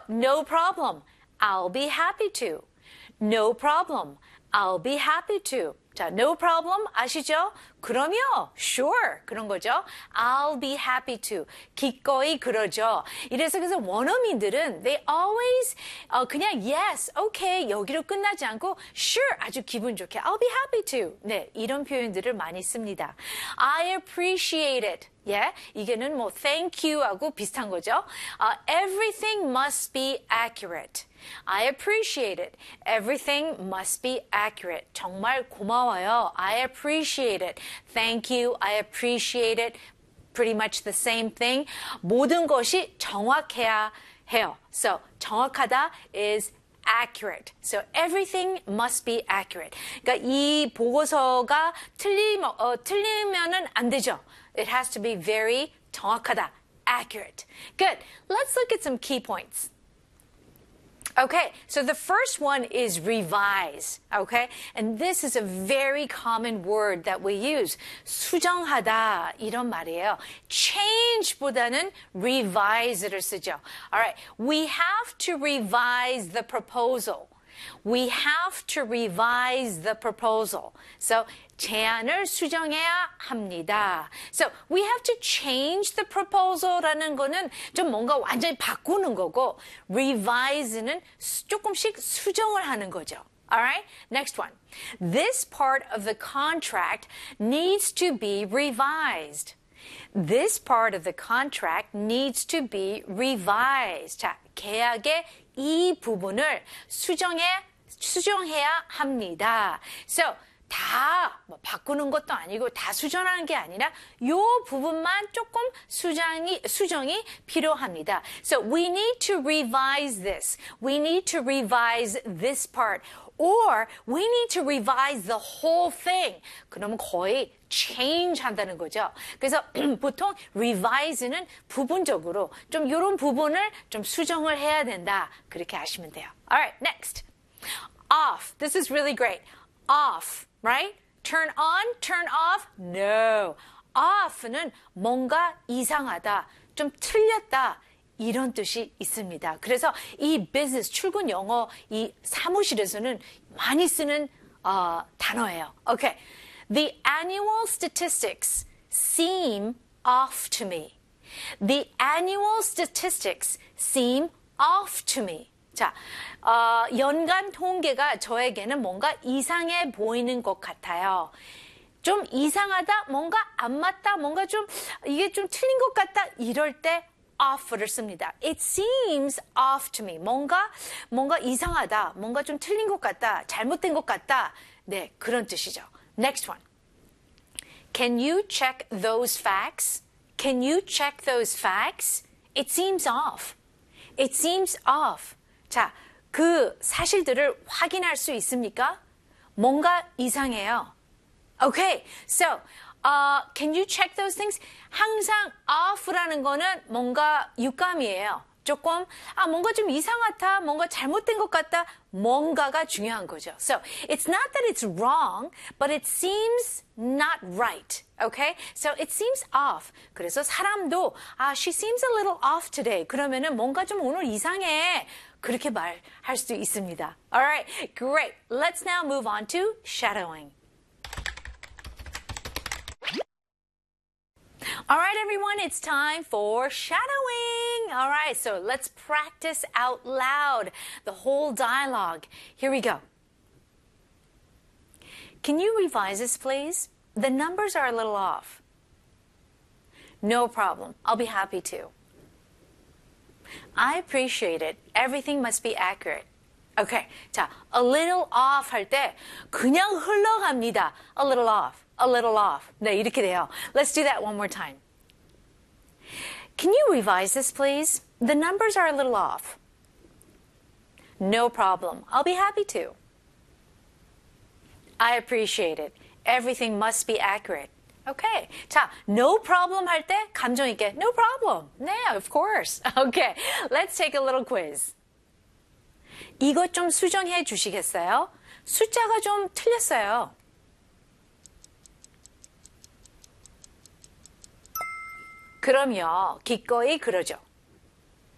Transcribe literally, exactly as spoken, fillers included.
no problem. I'll be happy to. No problem. I'll be happy to. 자, no problem 아시죠? 그럼요. Sure. 그런 거죠. I'll be happy to. 기꺼이 그러죠. 이래서 그래서 원어민들은 they always 어, 그냥 yes, okay 여기로 끝나지 않고 sure 아주 기분 좋게 I'll be happy to. 네, 이런 표현들을 많이 씁니다. I appreciate it. 예, yeah, 이게는 뭐 thank you 하고 비슷한 거죠. Uh, everything must be accurate. I appreciate it. Everything must be accurate. 정말 고마워요. I appreciate it. Thank you. I appreciate it. Pretty much the same thing. 모든 것이 정확해야 해요. So 정확하다 is accurate. So everything must be accurate. 그러니까 이 보고서가 틀리, 어, 틀리면은 안 되죠. It has to be very 정확하다. Accurate. Good. Let's look at some key points. Okay, so the first one is revise, okay? And this is a very common word that we use. 수정하다, 이런 말이에요. change보다는 revise를 쓰죠. All right, we have to revise the proposal. We have to revise the proposal. So, 제안을 수정해야 합니다. So, we have to change the proposal라는 거는 좀 뭔가 완전히 바꾸는 거고, revise는 조금씩 수정을 하는 거죠. Alright? Next one. This part of the contract needs to be revised. This part of the contract needs to be revised. 자, 계약의 이 부분을 수정해, 수정해야 합니다. So, 다 뭐 바꾸는 것도 아니고 다 수정하는 게 아니라 요 부분만 조금 수정이, 수정이 필요합니다. So, we need to revise this. We need to revise this part. Or, we need to revise the whole thing. 그러면 거의 change 한다는 거죠. 그래서 보통 revise는 부분적으로 좀 이런 부분을 좀 수정을 해야 된다. 그렇게 아시면 돼요. Alright, next. Off. This is really great. Off, right? Turn on, turn off? No. Off는 뭔가 이상하다, 좀 틀렸다. 이런 뜻이 있습니다. 그래서 이 business, 출근 영어, 이 사무실에서는 많이 쓰는 어, 단어예요. Okay. The annual statistics seem off to me. The annual statistics seem off to me. 자, 어, 연간 통계가 저에게는 뭔가 이상해 보이는 것 같아요. 좀 이상하다, 뭔가 안 맞다, 뭔가 좀 이게 좀 틀린 것 같다, 이럴 때 off를 씁니다. It seems off to me. 뭔가, 뭔가 이상하다, 뭔가 좀 틀린 것 같다, 잘못된 것 같다. 네, 그런 뜻이죠. Next one. Can you check those facts? Can you check those facts? It seems off. It seems off. 자, 그 사실들을 확인할 수 있습니까? 뭔가 이상해요. Okay, so, uh, can you check those things? 항상 off라는 거는 뭔가 육감이에요. 조금, 아, 뭔가 좀 이상하다, 뭔가 잘못된 것 같다, 뭔가가 중요한 거죠. So, it's not that it's wrong, but it seems not right. Okay? So, it seems off. 그래서 사람도, 아, she seems a little off today. 그러면은 뭔가 좀 오늘 이상해. 그렇게 말할 수도 있습니다. Alright, great. Let's now move on to shadowing. Alright, everyone, it's time for shadowing. Alright, so let's practice out loud the whole dialogue. Here we go. Can you revise this, please? The numbers are a little off. No problem. I'll be happy to. I appreciate it. Everything must be accurate. Okay. 자, a little off 할 때 그냥 흘러갑니다. A little off. A little off. 네, 이렇게 돼요. Let's do that one more time. Can you revise this, please? The numbers are a little off. No problem. I'll be happy to. I appreciate it. Everything must be accurate. Okay. 자, no problem 할 때 감정 있게 no problem. 네, of course. Okay. Let's take a little quiz. 이것 좀 수정해 주시겠어요? 숫자가 좀 틀렸어요. 그럼요. 기꺼이 그러죠.